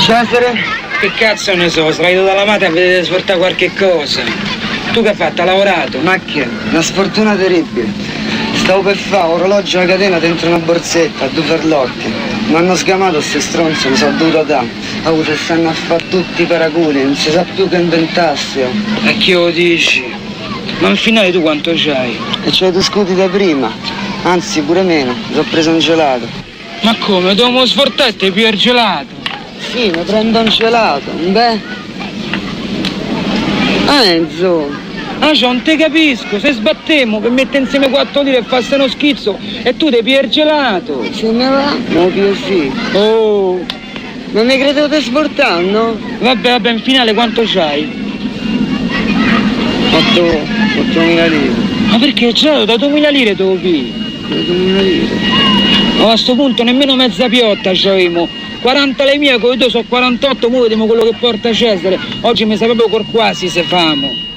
Cesare? Che cazzo ne so, sarà ido dalla madre a vedere sfortare qualche cosa. Tu che hai fatto? Hai lavorato? Ma che? Una sfortuna terribile. Stavo per fare orologio a catena dentro una borsetta, a 2 ferlotti. Mi hanno scamato sti stronzi, mi sono dovuto dare. Se stanno a fare tutti i paraculi, non si sa più che inventarsi. E che lo dici? Ma al finale tu quanto c'hai? E c'ho i 2 scudi da prima, anzi pure meno, mi sono preso un gelato. Ma come? Dobbiamo sfortare e te più il gelato? Sì, mi prendo un gelato, beh. Enzo. Ah, non te capisco, se sbattemmo per mettere insieme 4 lire e farsi uno schizzo e tu ti pier gelato. Se me va, me lo pio sì. Oh. Ma mi credevo di sfortare, no? Vabbè, in finale quanto c'hai? 8.000 lire. Ma perché il gelato da 2.000 lire te lo pii? 2.000 lire. No, a sto punto nemmeno mezza piotta c'avemo. 40 le mie, con i due sono 48, mo vediamo quello che porta Cesare. Oggi mi sa proprio col quasi se famo.